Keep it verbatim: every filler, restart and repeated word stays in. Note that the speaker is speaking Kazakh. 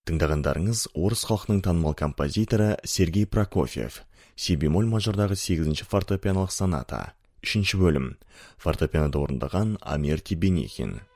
Тыңдағандарыңыз орыс халқының танымал композиторы Сергей Прокофьев, си бемоль мажордағы сегізінші фортепианолық соната. Үшінші бөлім. Фортепианода орындаған Амирти Бенихин.